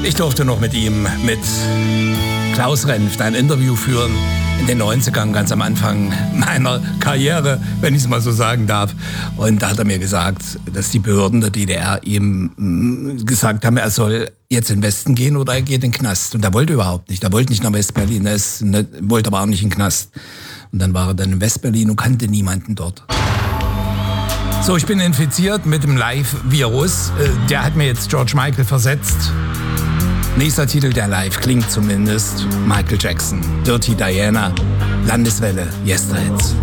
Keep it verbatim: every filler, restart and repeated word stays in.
Ich durfte noch mit ihm, mit Klaus Renft, ein Interview führen in den neunzigern, ganz am Anfang meiner Karriere, wenn ich es mal so sagen darf. Und da hat er mir gesagt, dass die Behörden der D D R ihm gesagt haben, er soll jetzt in den Westen gehen oder er geht in den Knast. Und er wollte überhaupt nicht. Er wollte nicht nach West-Berlin, er ist, ne, wollte aber auch nicht in den Knast. Und dann war er dann in West-Berlin und kannte niemanden dort. So, ich bin infiziert mit dem Live-Virus. Der hat mir jetzt George Michael versetzt. Nächster Titel, der live klingt zumindest. Michael Jackson, Dirty Diana, Landeswelle, Yesterhits.